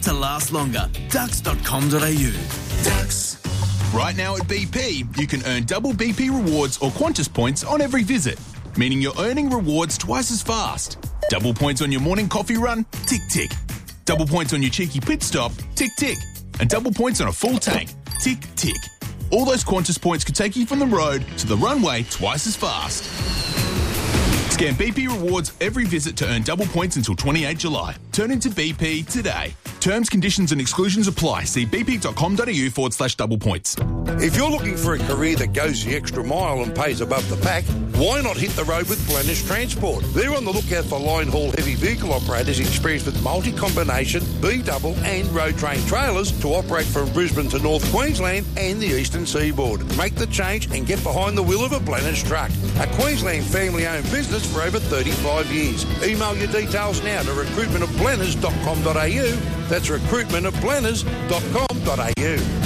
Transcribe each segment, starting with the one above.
to last longer. Ducks.com.au. Ducks. Right now at BP, you can earn double BP rewards or Qantas points on every visit, meaning you're earning rewards twice as fast. Double points on your morning coffee run? Tick, tick. Double points on your cheeky pit stop? Tick, tick. And double points on a full tank? Tick, tick. All those Qantas points could take you from the road to the runway twice as fast. Scan BP rewards every visit to earn double points until 28 July. Turn into BP today. Terms, conditions and exclusions apply. See bp.com.au/double points. If you're looking for a career that goes the extra mile and pays above the pack, why not hit the road with Blennish Transport? They're on the lookout for line haul heavy vehicle operators experienced with multi-combination, B-double and road train trailers to operate from Brisbane to North Queensland and the eastern seaboard. Make the change and get behind the wheel of a Blennish truck. A Queensland family-owned business for over 35 years. Email your details now to recruitment@blenners.com.au. That's recruitment@blenners.com.au.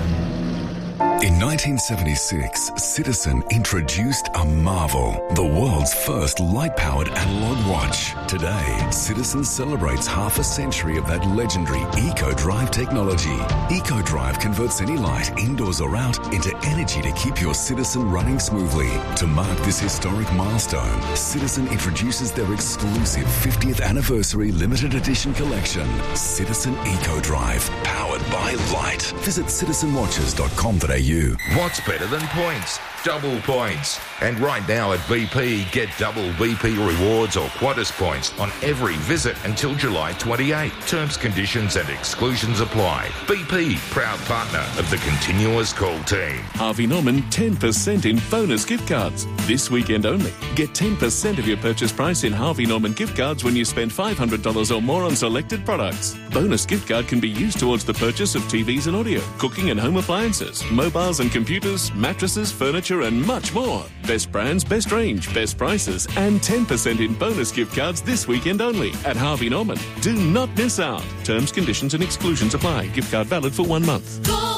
In 1976, Citizen introduced a marvel, the world's first light-powered analog watch. Today, Citizen celebrates half a century of that legendary EcoDrive technology. EcoDrive converts any light, indoors or out, into energy to keep your Citizen running smoothly. To mark this historic milestone, Citizen introduces their exclusive 50th anniversary limited edition collection, Citizen EcoDrive, powered by light. Visit citizenwatches.com.au. What's better than points? Double points. And right now at BP, get double BP rewards or Qantas points on every visit until July 28. Terms, conditions and exclusions apply. BP, proud partner of the Continuous Call team. Harvey Norman 10% in bonus gift cards. This weekend only. Get 10% of your purchase price in Harvey Norman gift cards when you spend $500 or more on selected products. Bonus gift card can be used towards the purchase of TVs and audio, cooking and home appliances, mobiles and computers, mattresses, furniture and much more. Best brands, best range, best prices and 10% in bonus gift cards this weekend only at Harvey Norman. Do not miss out. Terms, conditions and exclusions apply. Gift card valid for 1 month.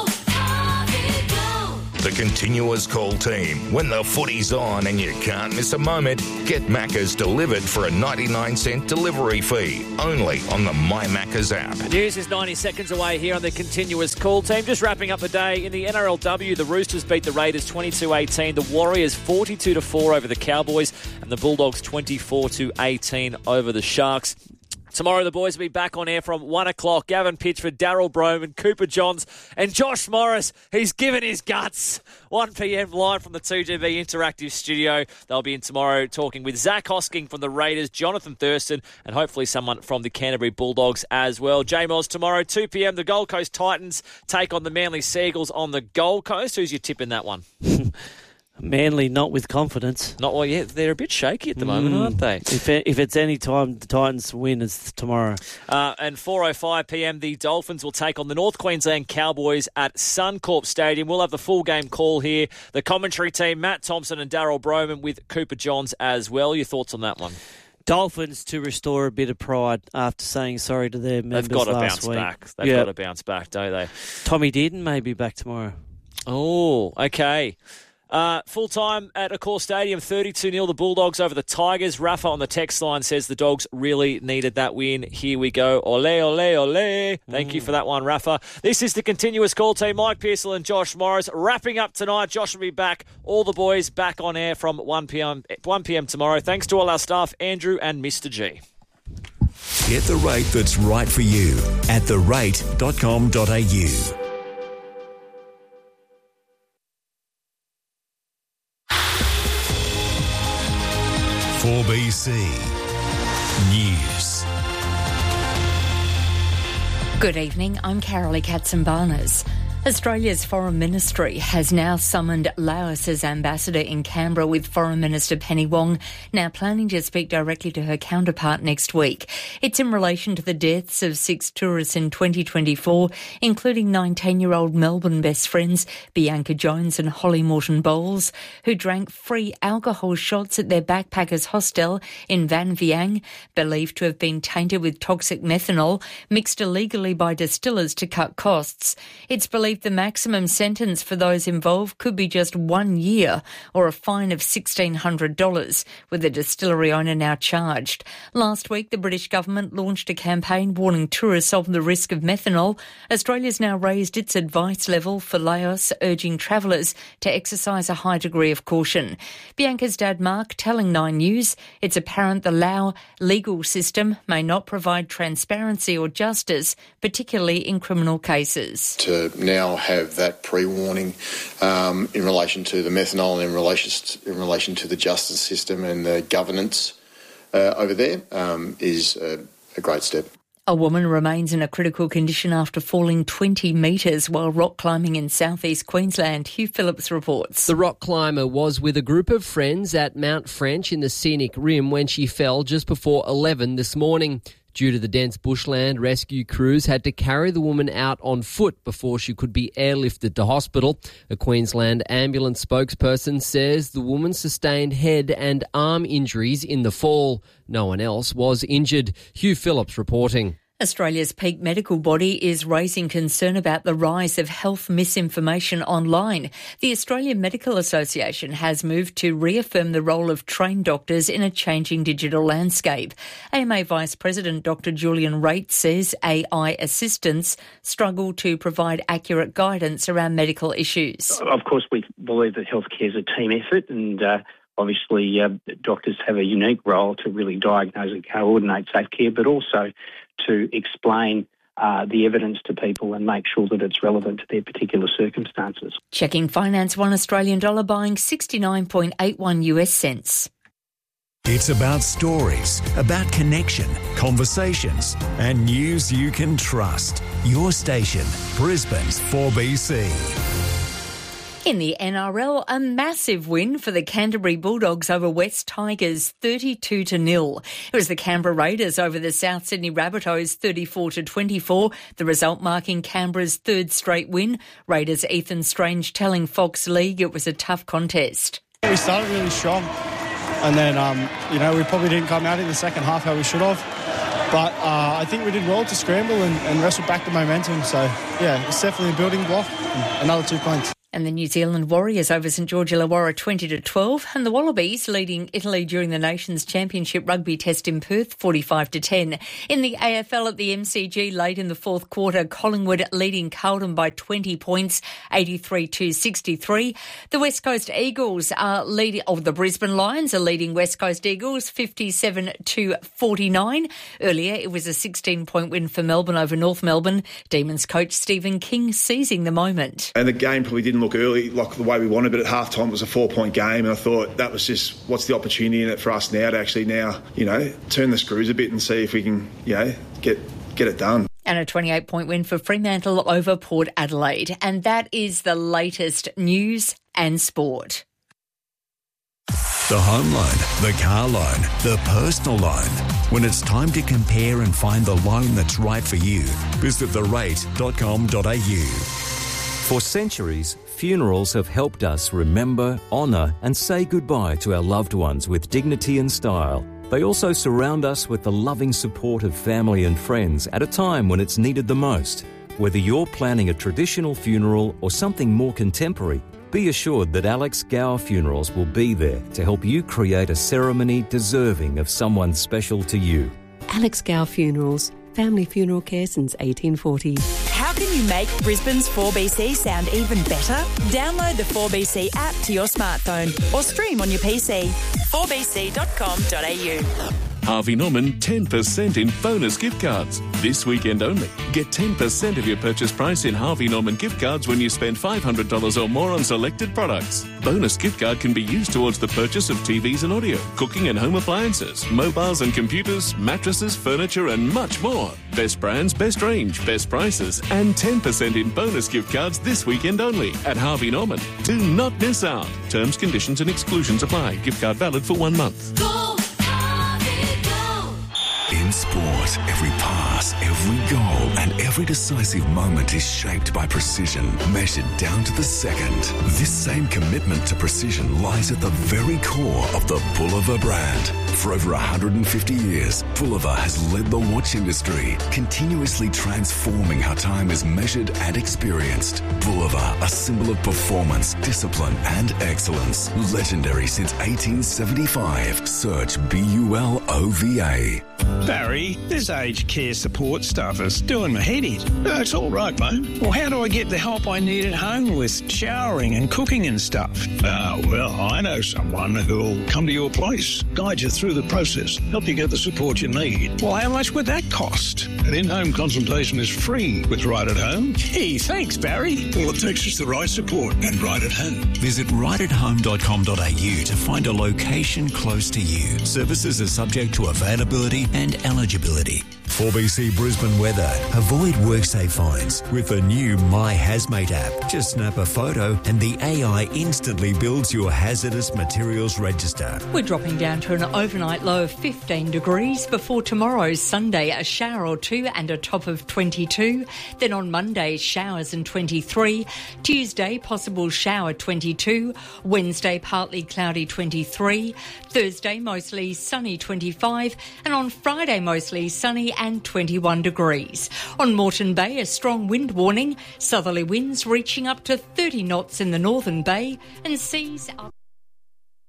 The Continuous Call team. When the footy's on and you can't miss a moment, get Macca's delivered for a 99-cent delivery fee. Only on the My Macca's app. News is 90 seconds away here on the Continuous Call team. Just wrapping up the day in the NRLW, the Roosters beat the Raiders 22-18, the Warriors 42-4 over the Cowboys, and the Bulldogs 24-18 over the Sharks. Tomorrow the boys will be back on air from 1 o'clock. Gavin Pitchford, Daryl Broman, Cooper Johns and Josh Morris. He's given his guts. 1 p.m. live from the 2GB Interactive Studio. They'll be in tomorrow talking with Zach Hosking from the Raiders, Jonathan Thurston, and hopefully someone from the Canterbury Bulldogs as well. J-Moz tomorrow, 2 p.m. The Gold Coast Titans take on the Manly Seagulls on the Gold Coast. Who's your tip in that one? Manly not with confidence. Not well yet. They're a bit shaky at the moment, aren't they? If it's any time the Titans win, it's tomorrow. And 4:05 p.m, the Dolphins will take on the North Queensland Cowboys at Suncorp Stadium. We'll have the full game call here. The commentary team, Matt Thompson and Daryl Broman with Cooper Johns as well. Your thoughts on that one? Dolphins to restore a bit of pride after saying sorry to their members last week. They've got to bounce back. They've got to bounce back, don't they? Tommy Dearden may be back tomorrow. Oh, okay. Full time at Accor Stadium, 32-0 the Bulldogs over the Tigers. Rafa on the text line says the Dogs really needed that win. Here we go. Ole, ole, ole. Thank you for that one, Rafa. This is the Continuous Call team. Mike Pearsall and Josh Morris wrapping up tonight. Josh will be back. All the boys back on air from 1 p.m. tomorrow. Thanks to all our staff, Andrew and Mr. G. Get the rate that's right for you at therate.com.au. 4BC News. Good evening, I'm Carolee Katsimbarnas. Australia's Foreign Ministry has now summoned Laos's ambassador in Canberra, with Foreign Minister Penny Wong now planning to speak directly to her counterpart next week. It's in relation to the deaths of 6 tourists in 2024, including 19-year-old Melbourne best friends Bianca Jones and Holly Morton Bowles, who drank free alcohol shots at their backpackers hostel in Van Viang, believed to have been tainted with toxic methanol, mixed illegally by distillers to cut costs. It's believed believe the maximum sentence for those involved could be just 1 year or a fine of $1,600, with the distillery owner now charged. Last week, the British government launched a campaign warning tourists of the risk of methanol. Australia's now raised its advice level for Laos, urging travellers to exercise a high degree of caution. Bianca's dad Mark telling Nine News it's apparent the Lao legal system may not provide transparency or justice, particularly in criminal cases. To now have that pre-warning in relation to the methanol and in relation to the justice system and the governance over there is a great step. A woman remains in a critical condition after falling 20 metres while rock climbing in southeast Queensland. Hugh Phillips reports. The rock climber was with a group of friends at Mount French in the scenic rim when she fell just before 11 this morning. Due to the dense bushland, rescue crews had to carry the woman out on foot before she could be airlifted to hospital. A Queensland ambulance spokesperson says the woman sustained head and arm injuries in the fall. No one else was injured. Hugh Phillips reporting. Australia's peak medical body is raising concern about the rise of health misinformation online. The Australian Medical Association has moved to reaffirm the role of trained doctors in a changing digital landscape. AMA Vice President Dr Julian Raitt says AI assistants struggle to provide accurate guidance around medical issues. Of course, we believe that healthcare is a team effort, and obviously doctors have a unique role to really diagnose and coordinate safe care, but also to explain the evidence to people and make sure that it's relevant to their particular circumstances. Checking finance, $1 Australian dollar buying 69.81 US cents. It's about stories, about connection, conversations, and news you can trust. Your station, Brisbane's 4BC. In the NRL, a massive win for the Canterbury Bulldogs over West Tigers, 32-0. It was the Canberra Raiders over the South Sydney Rabbitohs, 34-24, the result marking Canberra's third straight win. Raiders' Ethan Strange telling Fox League it was a tough contest. We started really strong, and then, we probably didn't come out in the second half how we should have. But I think we did well to scramble and wrestle back the momentum. So, yeah, it's definitely a building block. Another 2 points. And the New Zealand Warriors over St George Illawarra 20-12, and the Wallabies leading Italy during the Nations Championship rugby test in Perth 45-10. In the AFL at the MCG late in the fourth quarter, Collingwood leading Carlton by 20 points, 83-63. The West Coast Eagles are leading, the Brisbane Lions are leading West Coast Eagles 57-49. Earlier, it was a 16-point win for Melbourne over North Melbourne. Demons coach Stephen King seizing the moment. And the game probably didn't look early like the way we wanted, but at half-time it was a 4-point game, and I thought that was just what's the opportunity in it for us now to actually turn the screws a bit and see if we can get it done. And a 28-point win for Fremantle over Port Adelaide. And that is the latest news and sport. The home loan, the car loan, the personal loan. When it's time to compare and find the loan that's right for you, visit therate.com.au. For centuries, funerals have helped us remember, honour and say goodbye to our loved ones with dignity and style. They also surround us with the loving support of family and friends at a time when it's needed the most. Whether you're planning a traditional funeral or something more contemporary, be assured that Alex Gower Funerals will be there to help you create a ceremony deserving of someone special to you. Alex Gower Funerals, family funeral care since 1840. How can you make Brisbane's 4BC sound even better? Download the 4BC app to your smartphone or stream on your PC. 4bc.com.au. Harvey Norman 10% in bonus gift cards. This weekend only. Get 10% of your purchase price in Harvey Norman gift cards when you spend $500 or more on selected products. Bonus gift card can be used towards the purchase of TVs and audio, cooking and home appliances, mobiles and computers, mattresses, furniture and much more. Best brands, best range, best prices and 10% in bonus gift cards this weekend only at Harvey Norman. Do not miss out. Terms, conditions and exclusions apply. Gift card valid for 1 month. In sport, every pass, every goal, and every decisive moment is shaped by precision, measured down to the second. This same commitment to precision lies at the very core of the Bulliver brand. For over 150 years, Bulliver has led the watch industry, continuously transforming how time is measured and experienced. Bulliver, a symbol of performance, discipline, and excellence. Legendary since 1875. Search BULOVA. Barry, this aged care support stuff is doing my head in. No, it's all right, mate. Well, how do I get the help I need at home with showering and cooking and stuff? Well, I know someone who'll come to your place, guide you through the process, help you get the support you need. Well, how much would that cost? An in-home consultation is free with Right at Home. Hey, thanks, Barry. All it takes is the right support and Right at Home. Visit rightathome.com.au to find a location close to you. Services are subject to availability and eligibility. 4BC Brisbane weather. Avoid WorkSafe fines with the new My Hazmate app. Just snap a photo and the AI instantly builds your hazardous materials register. We're dropping down to an overnight low of 15 degrees before tomorrow's Sunday, a shower or two and a top of 22. Then on Monday, showers and 23. Tuesday, possible shower 22. Wednesday, partly cloudy 23. Thursday, mostly sunny 25. And on Friday, mostly sunny and 21 degrees. On Moreton Bay, a strong wind warning. Southerly winds reaching up to 30 knots in the Northern Bay and seas up.